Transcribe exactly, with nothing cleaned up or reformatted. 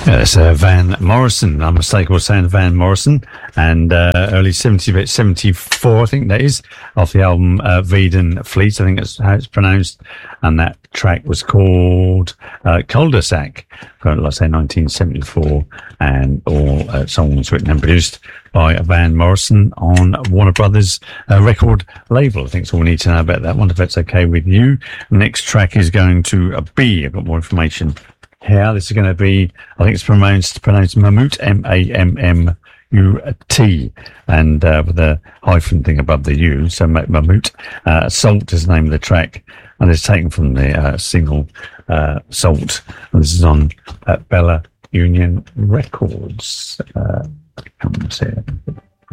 Yeah, it's uh, Van Morrison. Unmistakable sound of Van Morrison, and uh, early seventy, seventy-four, I think that is, off the album uh, Vedan Fleet. I think that's how it's pronounced, and that track was called uh, Cul-de-sac. Like I say, nineteen seventy-four, and all uh, songs written and produced by Van Morrison on Warner Brothers uh, record label. I think that's all we need to know about that one, if that's okay with you. Next track is going to uh, be, I've got more information here. This is going to be, I think it's pronounced, pronounced Mammut, M A M M U T, and uh, with a hyphen thing above the U, so Mammut. Uh, Salt is the name of the track, and it's taken from the uh, single uh, Salt, and this is on uh, Bella Union Records. Uh, come and see it.